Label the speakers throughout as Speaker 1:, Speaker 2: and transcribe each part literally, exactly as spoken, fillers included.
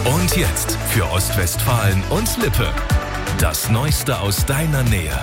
Speaker 1: Und jetzt für Ostwestfalen und Lippe. Das Neueste aus deiner Nähe.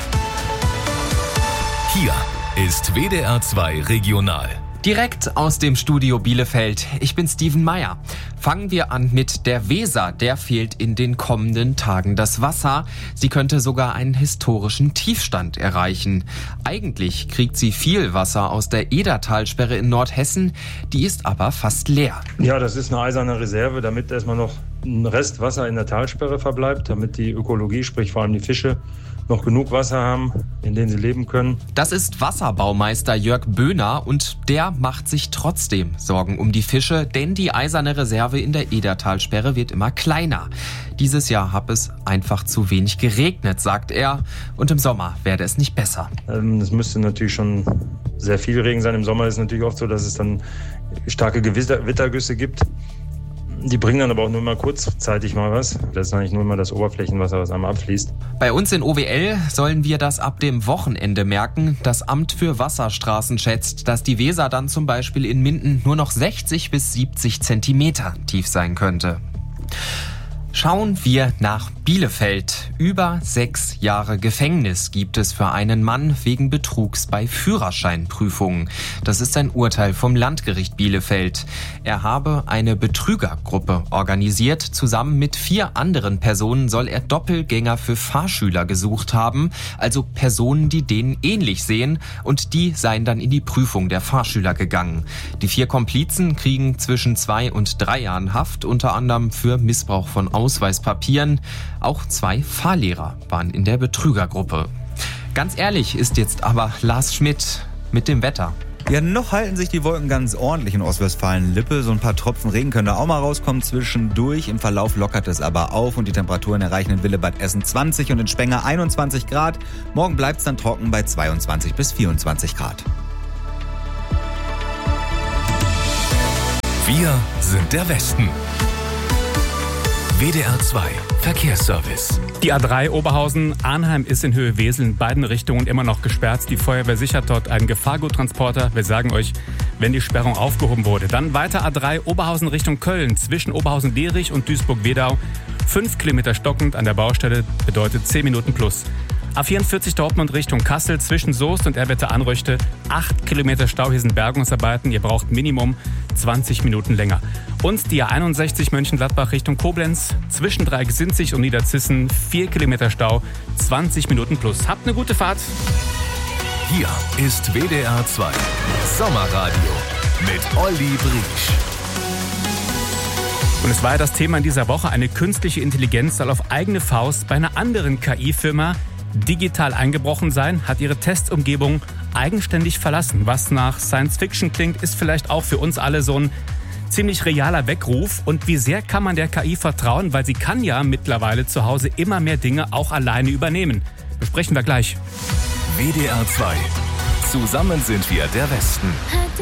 Speaker 1: Hier ist W D R zwei Regional.
Speaker 2: Direkt aus dem Studio Bielefeld. Ich bin Steven Meyer. Fangen wir an mit der Weser. Der fehlt in den kommenden Tagen das Wasser. Sie könnte sogar einen historischen Tiefstand erreichen. Eigentlich kriegt sie viel Wasser aus der Edertalsperre in Nordhessen. Die ist aber fast leer.
Speaker 3: Ja, das ist eine eiserne Reserve, damit erstmal noch ein Rest Wasser in der Talsperre verbleibt, damit die Ökologie, sprich vor allem die Fische, noch genug Wasser haben, in dem sie leben können.
Speaker 2: Das ist Wasserbaumeister Jörg Böhner und der macht sich trotzdem Sorgen um die Fische, denn die eiserne Reserve in der Edertalsperre wird immer kleiner. Dieses Jahr habe es einfach zu wenig geregnet, sagt er, und im Sommer werde es nicht besser.
Speaker 3: Es müsste natürlich schon sehr viel Regen sein. Im Sommer ist es natürlich oft so, dass es dann starke Gewitter, Wittergüsse gibt. Die bringen dann aber auch nur mal kurzzeitig mal was. Das ist eigentlich nur mal das Oberflächenwasser, was einmal abfließt.
Speaker 2: Bei uns in O W L sollen wir das ab dem Wochenende merken. Das Amt für Wasserstraßen schätzt, dass die Weser dann zum Beispiel in Minden nur noch sechzig bis siebzig Zentimeter tief sein könnte. Schauen wir nach Bielefeld. Über sechs Jahre Gefängnis gibt es für einen Mann wegen Betrugs bei Führerscheinprüfungen. Das ist ein Urteil vom Landgericht Bielefeld. Er habe eine Betrügergruppe organisiert. Zusammen mit vier anderen Personen soll er Doppelgänger für Fahrschüler gesucht haben. Also Personen, die denen ähnlich sehen. Und die seien dann in die Prüfung der Fahrschüler gegangen. Die vier Komplizen kriegen zwischen zwei und drei Jahren Haft, unter anderem für Missbrauch von Ausweispapieren. Auch zwei Fahrlehrer waren in der Betrügergruppe. Ganz ehrlich ist jetzt aber Lars Schmidt mit dem Wetter.
Speaker 4: Ja, noch halten sich die Wolken ganz ordentlich in Ostwestfalen-Lippe. So ein paar Tropfen Regen können da auch mal rauskommen zwischendurch. Im Verlauf lockert es aber auf und die Temperaturen erreichen in Willebadessen Essen zwanzig und in Spenger einundzwanzig Grad. Morgen bleibt es dann trocken bei zweiundzwanzig bis vierundzwanzig Grad.
Speaker 1: Wir sind der Westen. W D R zwei Verkehrsservice.
Speaker 5: Die A drei Oberhausen-Arnheim ist in Höhe Wesel in beiden Richtungen immer noch gesperrt. Die Feuerwehr sichert dort einen Gefahrguttransporter. Wir sagen euch, wenn die Sperrung aufgehoben wurde. Dann weiter A drei Oberhausen Richtung Köln zwischen Oberhausen-Derich und Duisburg-Wedau. Fünf Kilometer stockend an der Baustelle bedeutet zehn Minuten plus. A vierundvierzig Dortmund Richtung Kassel zwischen Soest und Erwette-Anröchte. acht Kilometer Stau, hier sind Bergungsarbeiten. Ihr braucht Minimum zwanzig Minuten länger. Und die A einundsechzig Mönchengladbach Richtung Koblenz zwischen Dreigesinzig und Niederzissen. vier Kilometer Stau, zwanzig Minuten plus. Habt eine gute Fahrt.
Speaker 1: Hier ist W D R zwei Sommerradio mit Olli Briesch.
Speaker 5: Und es war ja das Thema in dieser Woche. Eine künstliche Intelligenz soll auf eigene Faust bei einer anderen K I-Firma digital eingebrochen sein, hat ihre Testumgebung eigenständig verlassen. Was nach Science Fiction klingt, ist vielleicht auch für uns alle so ein ziemlich realer Weckruf. Und wie sehr kann man der K I vertrauen? Weil sie kann ja mittlerweile zu Hause immer mehr Dinge auch alleine übernehmen. Besprechen wir gleich.
Speaker 1: W D R zwei. Zusammen sind wir der Westen.